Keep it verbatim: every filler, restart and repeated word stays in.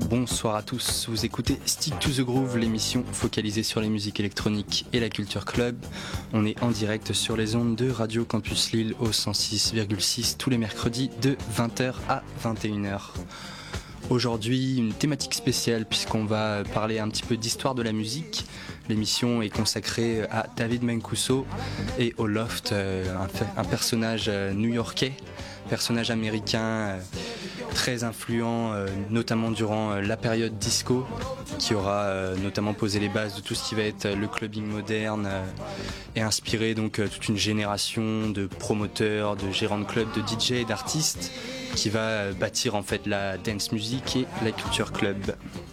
Bonsoir à tous, vous écoutez Stick to the Groove, l'émission focalisée sur les musiques électroniques et la culture club. On est en direct sur les ondes de Radio Campus Lille au cent six virgule six tous les mercredis de vingt heures à vingt et une heures. Aujourd'hui, une thématique spéciale puisqu'on va parler un petit peu d'histoire de la musique. L'émission est consacrée à David Mancuso et au Loft, un, un personnage new-yorkais, personnage américain très influent, notamment durant la période disco, qui aura notamment posé les bases de tout ce qui va être le clubbing moderne et inspiré donc toute une génération de promoteurs, de gérants de clubs, de D J et d'artistes qui va bâtir en fait la dance music et la culture club.